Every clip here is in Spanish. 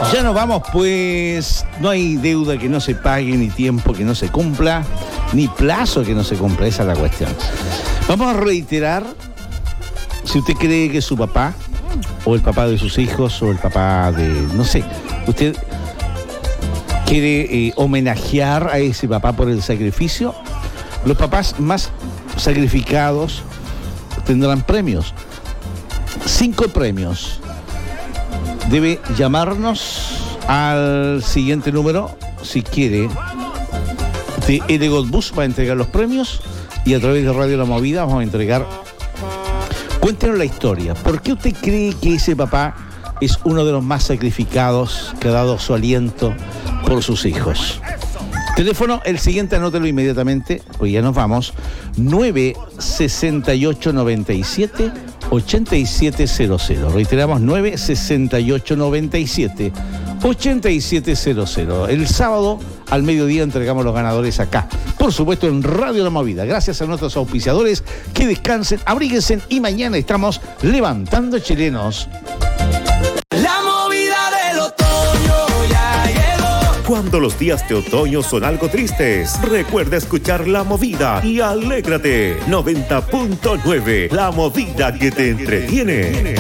Ya nos vamos, pues no hay deuda que no se pague, ni tiempo que no se cumpla, ni plazo que no se cumpla, esa es la cuestión. Vamos a reiterar, si usted cree que su papá, o el papá de sus hijos, o el papá de, no sé, usted quiere homenajear a ese papá por el sacrificio, los papás más sacrificados tendrán premios. 5 premios. Debe llamarnos al siguiente número si quiere. De Edegold va a entregar los premios y a través de Radio La Movida vamos a entregar. Cuéntenos la historia. ¿Por qué usted cree que ese papá es uno de los más sacrificados que ha dado su aliento por sus hijos? Teléfono, el siguiente, anótelo inmediatamente, pues ya nos vamos. 96897-8700. Reiteramos, 96897-8700. El sábado al mediodía entregamos los ganadores acá. Por supuesto, en Radio La Movida. Gracias a nuestros auspiciadores. Que descansen, abríguense y mañana estamos levantando chilenos. La movida del otoño ya llegó. Cuando los días de otoño son algo tristes, recuerda escuchar La Movida y alégrate. 90.9, La Movida que te entretiene.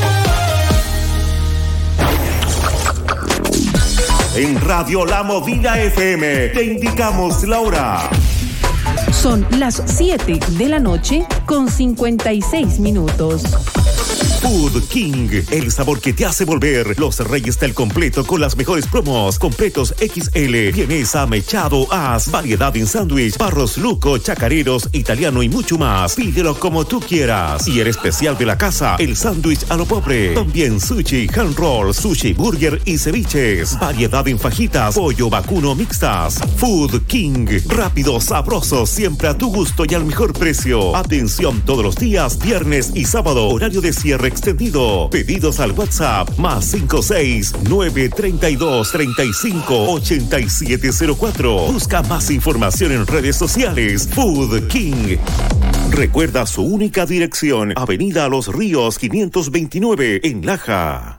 En Radio La Movida FM te indicamos la hora. Son las 7 de la noche con 56 minutos. Food King, el sabor que te hace volver. Los reyes del completo con las mejores promos. Completos XL, vienesa, mechado, as, variedad en sándwich, barros luco, chacareros, italiano y mucho más. Pídelo como tú quieras. Y el especial de la casa, el sándwich a lo pobre. También sushi, hand roll, sushi, burger y ceviches. Variedad en fajitas, pollo, vacuno, mixtas. Food King, rápido, sabroso, siempre a tu gusto y al mejor precio. Atención todos los días, viernes y sábado, horario de cierre extendido. Pedidos al WhatsApp +56 932 35 8704. Busca más información en redes sociales. Food King. Recuerda su única dirección: Avenida Los Ríos 529 en Laja.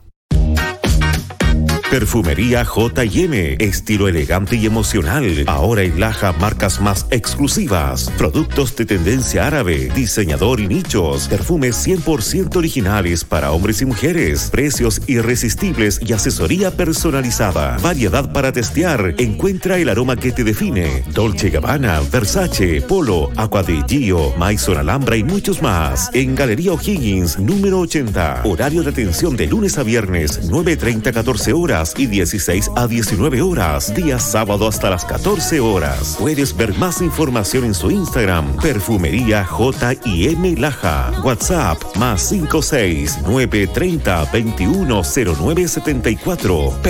Perfumería J&M, estilo elegante y emocional. Ahora en Laja, marcas más exclusivas, productos de tendencia árabe, diseñador y nichos, perfumes 100% originales para hombres y mujeres, precios irresistibles y asesoría personalizada. Variedad para testear. Encuentra el aroma que te define. Dolce & Gabbana, Versace, Polo, Aqua di Gio, Maison Alhambra y muchos más. En Galería O'Higgins, número 80. Horario de atención de lunes a viernes, 9:30 a 14 horas. Y 16 a 19 horas, día sábado hasta las 14 horas. Puedes ver más información en su Instagram, Perfumería J&M Laja. WhatsApp +56 930 210974.